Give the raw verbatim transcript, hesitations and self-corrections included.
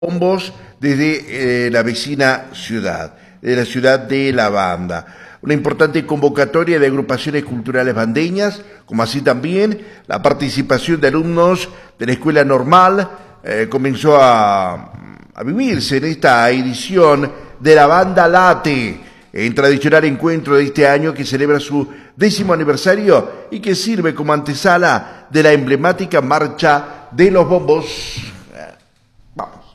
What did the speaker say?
bombos desde eh, la vecina ciudad, de la ciudad de La Banda. Una importante convocatoria de agrupaciones culturales bandeñas, como así también la participación de alumnos de la escuela normal, eh, comenzó a, a vivirse en esta edición de la Banda Late, en tradicional encuentro de este año que celebra su décimo aniversario y que sirve como antesala de la emblemática Marcha de los Bombos.